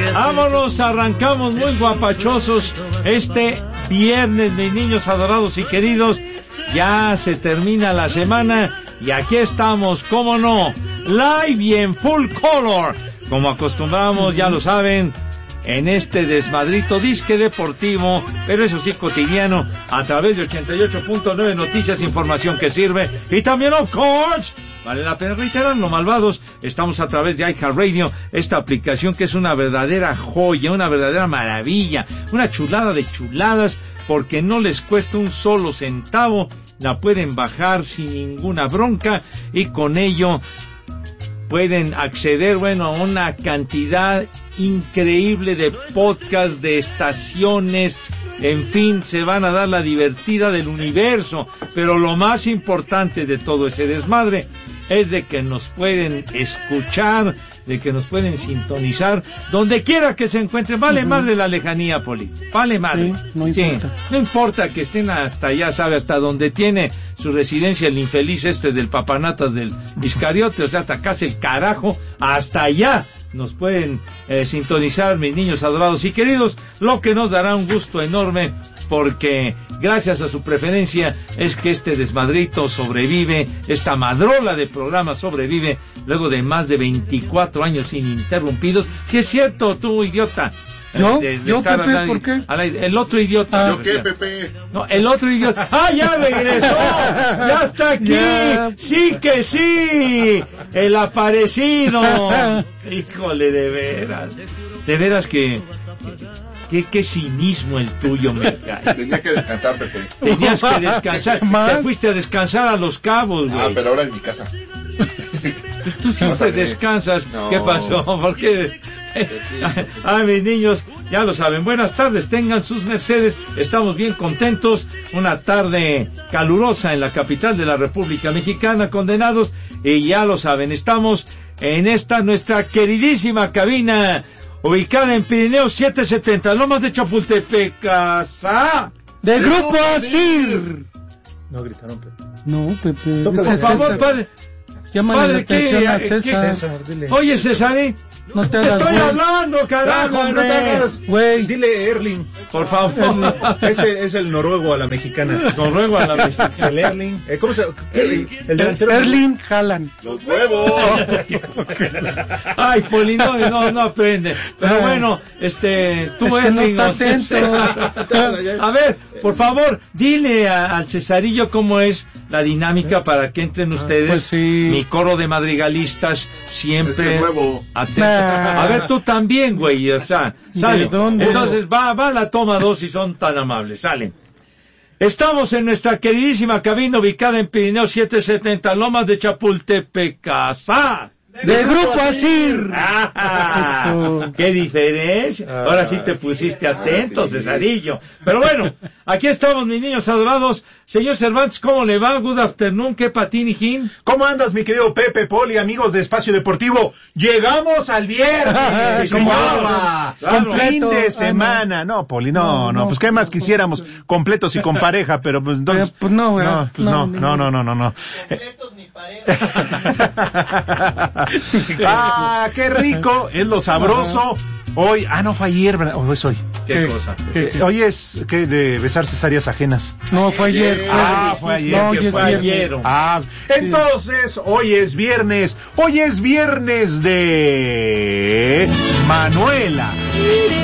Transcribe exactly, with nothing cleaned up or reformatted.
Vámonos, arrancamos muy guapachosos este viernes, mis niños adorados y queridos. Ya se termina la semana y aquí estamos, cómo no, live y en full color, como acostumbramos, ya lo saben, en este desmadrito disque deportivo, pero eso sí cotidiano, a través de ochenta y ocho punto nueve Noticias, información que sirve, y también, of course, vale la pena reiterarlo, malvados, estamos a través de iHeartRadio, esta aplicación que es una verdadera joya, una verdadera maravilla, una chulada de chuladas, porque no les cuesta un solo centavo, la pueden bajar sin ninguna bronca, y con ello pueden acceder, bueno, a una cantidad increíble de podcasts, de estaciones, en fin, se van a dar la divertida del universo, pero lo más importante de todo ese desmadre es de que nos pueden escuchar, de que nos pueden sintonizar, donde quiera que se encuentren, vale uh-huh. madre la lejanía, Poli, vale madre, sí, no importa. Sí, no importa que estén hasta allá, sabe, hasta donde tiene su residencia el infeliz este del papanatas del Iscariote, o sea, hasta casi el carajo, hasta allá nos pueden eh, sintonizar, mis niños adorados y queridos, lo que nos dará un gusto enorme, porque gracias a su preferencia es que este desmadrito sobrevive, esta madrola de programa sobrevive, luego de más de veinticuatro años ininterrumpidos. Si es cierto, tú idiota. ¿Yo? De, de ¿Yo, Pepe? al, ¿Por qué? Al, el otro idiota. Ah, ¿yo qué, Pepe? No, el otro idiota. ¡Ah, ya regresó! ¡Ya está aquí! Ya. ¡Sí que sí! ¡El aparecido! Híjole, de veras. De veras que... Qué, qué cinismo el tuyo, me cae. Tenía que descansar, Pepe. Tenías que descansar. ¿Más? Te fuiste a descansar a Los Cabos, güey. Ah, pero ahora en mi casa. Pues tú siempre descansas. No. ¿Qué pasó? ¿Por qué? Ay, mis niños, ya lo saben. Buenas tardes, tengan sus mercedes. Estamos bien contentos. Una tarde calurosa en la capital de la República Mexicana, condenados. Y ya lo saben, estamos en esta nuestra queridísima cabina, ubicada en Pirineo setecientos setenta, Lomas de Chapultepec, casa de Grupo Asir. No gritaron, Pepe. No, Pepe. Por favor, padre. Llámale la atención a César. César, dile. Oye, César, ¿eh? No te hagas, Estoy güey. hablando, carajo, no te hagas, güey. Dile Erling. Por favor. Ese es el noruego a la mexicana. Noruego a la mexicana. El Erling. Eh, ¿Cómo se llama? El, el delantero. Erling Haaland. ¡Los huevos! Ay, Poli, no, no, no aprende. Pero bueno, este, tú es que Erling, no está atento. A ver, por favor, dile a, al Cesarillo cómo es la dinámica para que entren ustedes. Pues sí. Mi coro de madrigalistas siempre Es nuevo. atentos. A ver, tú también, güey, o sea, sale. Entonces va, va la toma dos si son tan amables, salen. Estamos en nuestra queridísima cabina ubicada en Pirineo setecientos setenta, Lomas de Chapultepec, casa de Grupo Asir. Ah, Eso. ¡Qué diferencia! Ahora sí te pusiste atento, Cesarillo. Pero bueno, aquí estamos, mis niños adorados. Señor Cervantes, ¿cómo le va? Good afternoon, ¿qué patín, hijín? ¿Cómo andas, mi querido Pepe, Poli, amigos de Espacio Deportivo? ¡Llegamos al viernes! Sí, ¡Como claro, agua! claro. Con fin de Ah, semana. No, Poli, no, no, no, pues qué más no, quisiéramos, completos y con pareja, pero pues entonces... Pero, pues no, güey. No, pues no, no, no, no, no, no. Completos ni pareja. ¡Ah, qué rico! Es lo sabroso. Hoy, ah, no, fue ayer, ¿verdad? ¿O es hoy? ¿Qué, ¿Qué cosa? ¿Qué, Eh, hoy es, ¿qué? De besar cesáreas ajenas. No, fue ayer. Ah, fue ayer. No, hoy que es fue viernes. ayer. Ah, entonces, hoy es viernes. Hoy es viernes de Manuela.